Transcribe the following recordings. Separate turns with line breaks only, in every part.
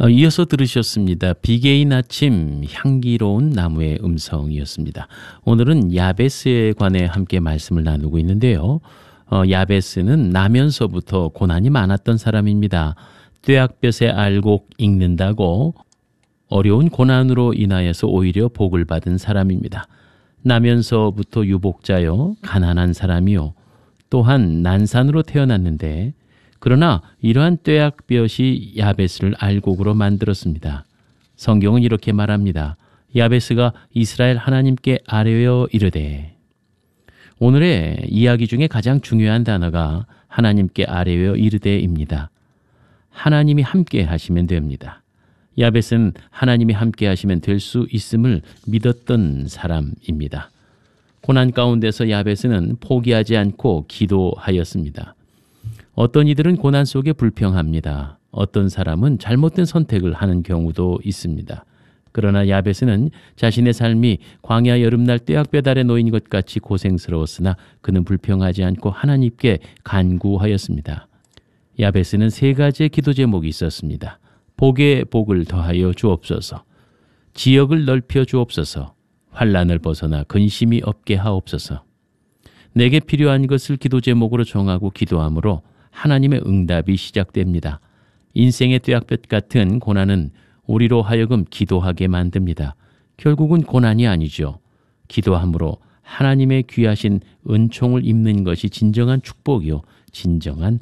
이어서 들으셨습니다. 비개인 아침 향기로운 나무의 음성이었습니다. 오늘은 야베스에 관해 함께 말씀을 나누고 있는데요. 야베스는 나면서부터 고난이 많았던 사람입니다. 뙤약볕에 알곡 익는다고 어려운 고난으로 인하여서 오히려 복을 받은 사람입니다. 나면서부터 유복자요, 가난한 사람이요, 또한 난산으로 태어났는데 그러나 이러한 뙤약볕이 야베스를 알곡으로 만들었습니다. 성경은 이렇게 말합니다. 야베스가 이스라엘 하나님께 아뢰어 이르되. 오늘의 이야기 중에 가장 중요한 단어가 하나님께 아뢰어 이르되입니다. 하나님이 함께 하시면 됩니다. 야베스는 하나님이 함께 하시면 될 수 있음을 믿었던 사람입니다. 고난 가운데서 야베스는 포기하지 않고 기도하였습니다. 어떤 이들은 고난 속에 불평합니다. 어떤 사람은 잘못된 선택을 하는 경우도 있습니다. 그러나 야베스는 자신의 삶이 광야 여름날 뙤약볕 아래 놓인 것 같이 고생스러웠으나 그는 불평하지 않고 하나님께 간구하였습니다. 야베스는 3가지의 기도 제목이 있었습니다. 복에 복을 더하여 주옵소서, 지역을 넓혀 주옵소서, 환난을 벗어나 근심이 없게 하옵소서. 내게 필요한 것을 기도 제목으로 정하고 기도함으로 하나님의 응답이 시작됩니다. 인생의 뙤약볕 같은 고난은 우리로 하여금 기도하게 만듭니다. 결국은 고난이 아니죠. 기도함으로 하나님의 귀하신 은총을 입는 것이 진정한 축복이요, 진정한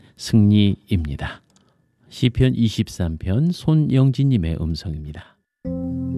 승리입니다. 시편 23편 손영진님의 음성입니다.